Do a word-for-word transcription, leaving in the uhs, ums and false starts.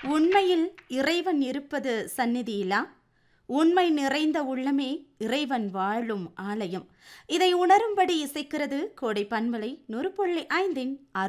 உண்மையில் இறைவன் இருப்பது சந்நிதியிலா? உண்மை நிறைந்த உள்ளமே இறைவன் வாழும் ஆலயம். இதை உணரும்படி இசைக்கிறது கோடை பண்பலை நூறு புள்ளி ஐந்தின்